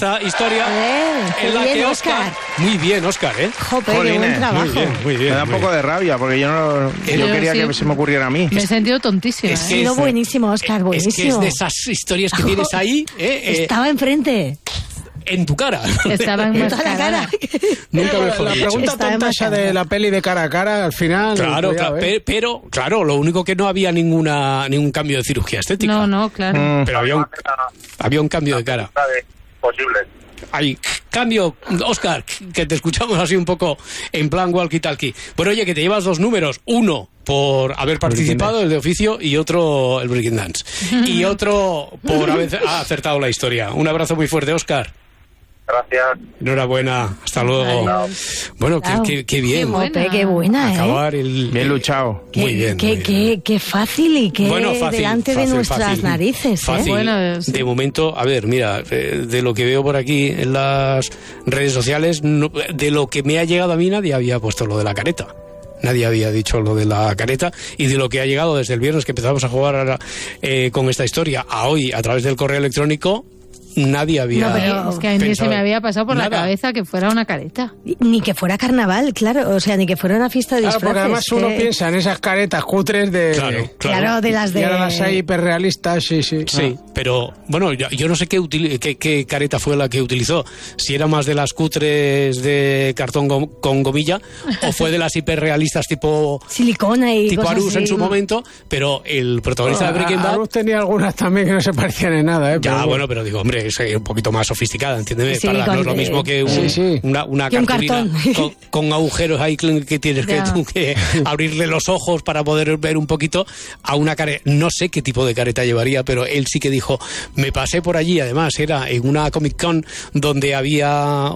esta historia en la que Óscar... Muy bien, Óscar, ¿eh? Joder, qué buen trabajo. Muy bien. Me da un poco de rabia, porque yo quería que se me ocurriera a mí. Me he sentido tontísima. Ha sido buenísimo, Óscar, buenísimo. Es que es de esas historias que tienes ahí. Estaba enfrente. En tu cara. Estaba en toda la cara. Nunca mejor La dicho. pregunta tonta esa de la peli de cara a cara, al final... Claro, cuidado, pero claro, lo único que no había ningún cambio de cirugía estética. No, claro. Pero había un cambio de cara. Posible. Hay cambio, Óscar, que te escuchamos así un poco en plan walkie-talkie. Bueno, oye, que te llevas 2 números. Uno por haber participado, el de oficio, y otro el Breaking Dance. Y otro por haber acertado la historia. Un abrazo muy fuerte, Óscar. Gracias. Enhorabuena, hasta luego. Adiós. Bueno, qué bien. Qué buena, Acabar Bien luchado. Muy bien. Qué fácil y qué fácil, delante de nuestras narices. Fácil. Bueno, sí. De momento, a ver, mira, de lo que veo por aquí en las redes sociales, de lo que me ha llegado a mí, nadie había puesto lo de la careta. Nadie había dicho lo de la careta, y de lo que ha llegado desde el viernes que empezamos a jugar ahora, con esta historia a hoy a través del correo electrónico, nadie había... No, pero es que a mí se me había pasado por la nada. cabeza que fuera una careta. Ni que fuera carnaval, claro, o sea, ni que fuera una fiesta de Claro, disfraces. porque además uno piensa en esas caretas cutres de... Claro, de las de... Y ahora las hay hiperrealistas, sí. Sí, pero bueno, yo no sé qué careta fue la que utilizó. Si era más de las cutres de cartón con gomilla, o fue de las hiperrealistas tipo silicona y tipo cosas Arús así. en su momento, pero el protagonista de Breaking Bad... Arús tenía algunas también que no se parecían en nada, ¿eh? Ya, bueno, pero digo, hombre, es un poquito más sofisticada, entiéndeme. Sí, no es lo mismo que una que un cartulina cartón. con agujeros ahí que tienes que abrirle los ojos para poder ver un poquito a una careta. No sé qué tipo de careta llevaría, pero él sí que dijo, me pasé por allí, además era en una Comic Con donde había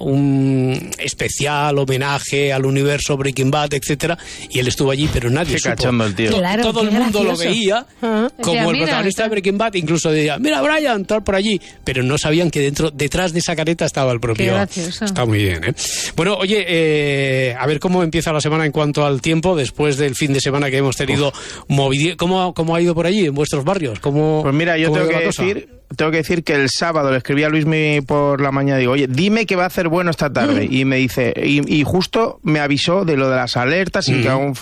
un especial homenaje al universo Breaking Bad, etcétera, y él estuvo allí, pero nadie Qué supo. cachondo el tío. Claro, Todo el qué mundo gracioso. lo veía como el protagonista de Breaking Bad, incluso decía, mira Brian, tal por allí, pero no sabían que detrás de esa careta estaba el propio. Qué gracioso. Está muy bien, ¿eh? Bueno, oye, a ver cómo empieza la semana en cuanto al tiempo, después del fin de semana que hemos tenido movido. ¿Cómo ha ido por allí, en vuestros barrios? Pues mira, yo tengo que decir que el sábado le escribí a Luismi por la mañana, digo, oye, dime que va a hacer bueno esta tarde, y me dice, y justo me avisó de lo de las alertas, sin que aún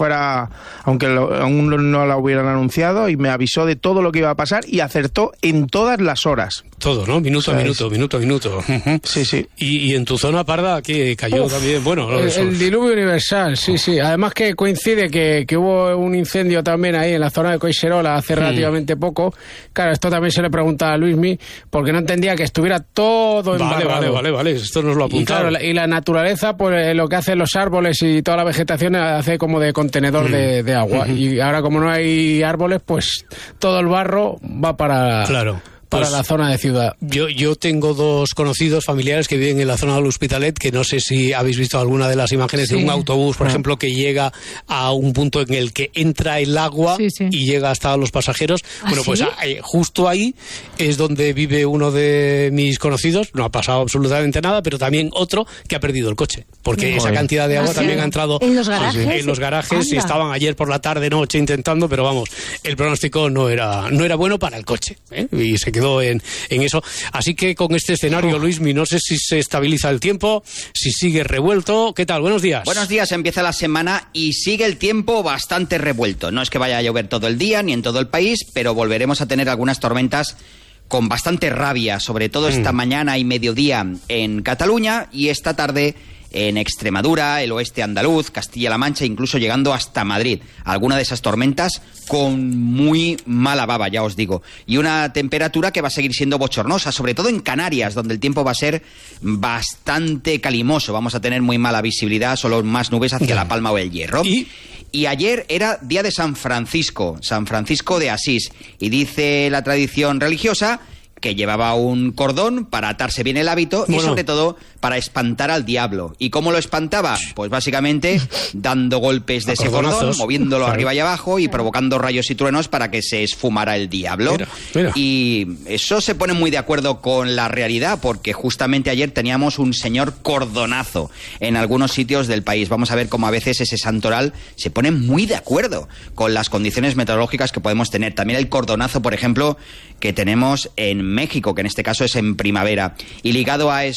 aún no la hubieran anunciado, y me avisó de todo lo que iba a pasar, y acertó en todas las horas. Todo, ¿no? Minuto a minuto. Sí. Y en tu zona, Parda, que cayó también, bueno... El diluvio universal, sí. Además que coincide que hubo un incendio también ahí en la zona de Collserola hace relativamente poco. Claro, esto también se le preguntaba a Luismi, porque no entendía que estuviera todo embarrado. Vale, esto nos lo apuntamos. Y claro, y la naturaleza, pues lo que hacen los árboles y toda la vegetación hace como de contenedor de agua. Y ahora, como no hay árboles, pues todo el barro va para... Claro. Para la zona de ciudad. Yo tengo 2 conocidos familiares que viven en la zona del Hospitalet, que no sé si habéis visto alguna de las imágenes de un autobús, por ejemplo, que llega a un punto en el que entra el agua y llega hasta los pasajeros. Bueno, pues justo ahí es donde vive uno de mis conocidos. No ha pasado absolutamente nada, pero también otro que ha perdido el coche, porque esa cantidad de agua también ha entrado en los garajes. En los garajes, y estaban ayer por la tarde, noche intentando, pero vamos, el pronóstico no era bueno para el coche, ¿eh? Y se quedó en eso. Así que con este escenario, Luismi, no sé si se estabiliza el tiempo, si sigue revuelto. ¿Qué tal? Buenos días. Buenos días, empieza la semana y sigue el tiempo bastante revuelto. No es que vaya a llover todo el día ni en todo el país, pero volveremos a tener algunas tormentas con bastante rabia, sobre todo esta mañana y mediodía en Cataluña, y esta tarde en Extremadura, el oeste andaluz, Castilla-La Mancha, incluso llegando hasta Madrid. Alguna de esas tormentas con muy mala baba, ya os digo. Y una temperatura que va a seguir siendo bochornosa, sobre todo en Canarias, donde el tiempo va a ser bastante calimoso. Vamos a tener muy mala visibilidad, solo más nubes hacia La Palma o el Hierro. Y ayer era día de San Francisco de Asís. Y dice la tradición religiosa que llevaba un cordón para atarse bien el hábito y sobre todo para espantar al diablo. ¿Y cómo lo espantaba? Pues básicamente dando golpes de ese cordón, moviéndolo arriba y abajo y provocando rayos y truenos para que se esfumara el diablo. Mira. Y eso se pone muy de acuerdo con la realidad, porque justamente ayer teníamos un señor cordonazo en algunos sitios del país. Vamos a ver cómo a veces ese santoral se pone muy de acuerdo con las condiciones meteorológicas que podemos tener. También el cordonazo, por ejemplo, que tenemos en México, que en este caso es en primavera. Y ligado a eso,